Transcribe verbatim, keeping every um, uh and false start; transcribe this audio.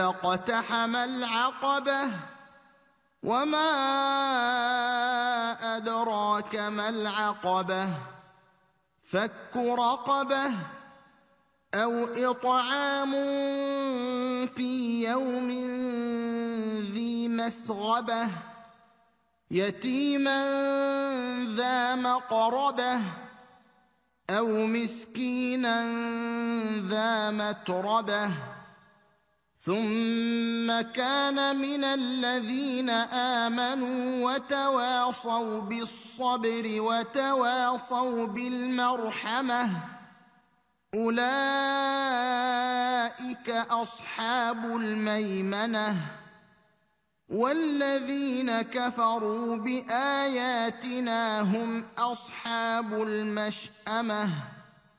اقتحم العقبة وما أدراك ما العقبة فك رقبة أو إطعام في يوم ذي مسغبة يتيما ذا مقربة أو مسكينا ذا متربة ثم كان من الذين آمنوا وتواصوا بالصبر وتواصوا بالمرحمة أولئك أصحاب الميمنة والذين كفروا بآياتنا هم أصحاب المشأمة